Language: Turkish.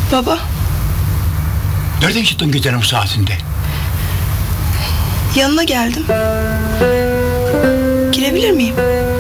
Baba, Nereden çıktın gecenin bu saatinde? yanına geldim. Girebilir miyim?